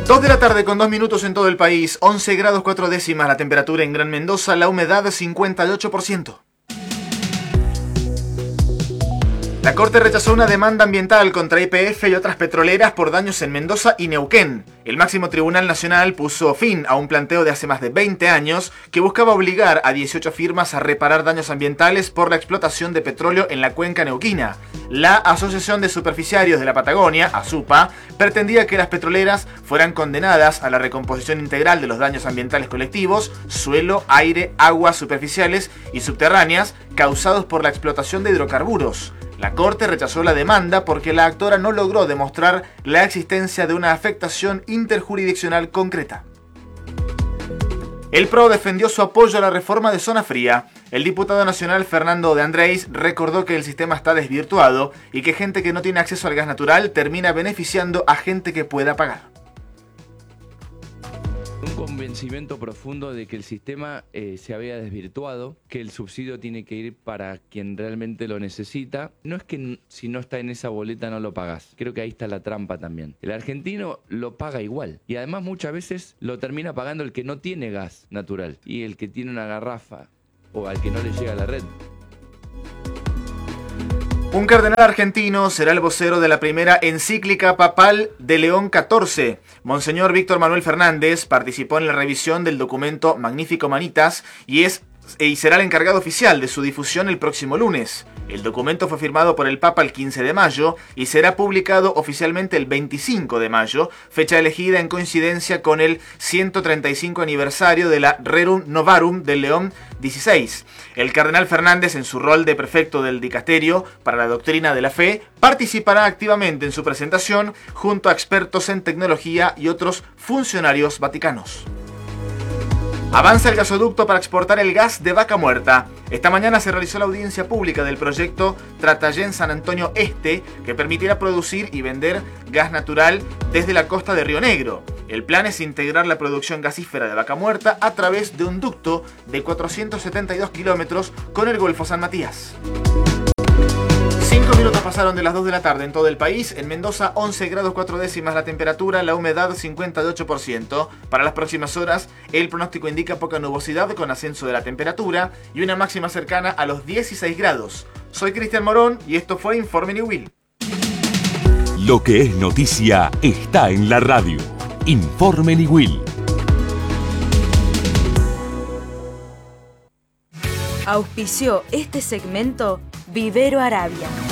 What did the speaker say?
2 de la tarde con 2 minutos en todo el país, 11 grados 4 décimas la temperatura en Gran Mendoza, la humedad 58%. La Corte rechazó una demanda ambiental contra YPF y otras petroleras por daños en Mendoza y Neuquén. El máximo tribunal nacional puso fin a un planteo de hace más de 20 años que buscaba obligar a 18 firmas a reparar daños ambientales por la explotación de petróleo en la cuenca neuquina. La Asociación de Superficiarios de la Patagonia, ASUPA, pretendía que las petroleras fueran condenadas a la recomposición integral de los daños ambientales colectivos, suelo, aire, aguas superficiales y subterráneas causados por la explotación de hidrocarburos. La Corte rechazó la demanda porque la actora no logró demostrar la existencia de una afectación interjurisdiccional concreta. El PRO defendió su apoyo a la reforma de Zona Fría. El diputado nacional Fernando de Andrés recordó que el sistema está desvirtuado y que gente que no tiene acceso al gas natural termina beneficiando a gente que pueda pagar. Un convencimiento profundo de que el sistema se había desvirtuado, que el subsidio tiene que ir para quien realmente lo necesita. No es que si no está en esa boleta no lo pagás. Creo que ahí está la trampa también. El argentino lo paga igual. Y además muchas veces lo termina pagando el que no tiene gas natural y el que tiene una garrafa o al que no le llega a la red. Un cardenal argentino será el vocero de la primera encíclica papal de León XIV. Monseñor Víctor Manuel Fernández participó en la revisión del documento Magnifico Humanitas y será el encargado oficial de su difusión el próximo lunes. El documento fue firmado por el Papa el 15 de mayo y será publicado oficialmente el 25 de mayo, fecha elegida en coincidencia con el 135 aniversario de la Rerum Novarum de León XVI. El cardenal Fernández, en su rol de prefecto del dicasterio para la doctrina de la fe, participará activamente en su presentación junto a expertos en tecnología y otros funcionarios vaticanos. Avanza el gasoducto para exportar el gas de Vaca Muerta. Esta mañana se realizó la audiencia pública del proyecto Tratayén San Antonio Este, que permitirá producir y vender gas natural desde la costa de Río Negro. El plan es integrar la producción gasífera de Vaca Muerta a través de un ducto de 472 kilómetros con el Golfo San Matías. 5 minutos pasaron de las 2 de la tarde en todo el país. En Mendoza 11 grados 4 décimas la temperatura, la humedad 58%. Para las próximas horas el pronóstico indica poca nubosidad con ascenso de la temperatura y una máxima cercana a los 16 grados. Soy Cristian Morón y esto fue Informe Newell. Lo que es noticia está en la radio. Informe Newell. Auspició este segmento Vivero Arabia.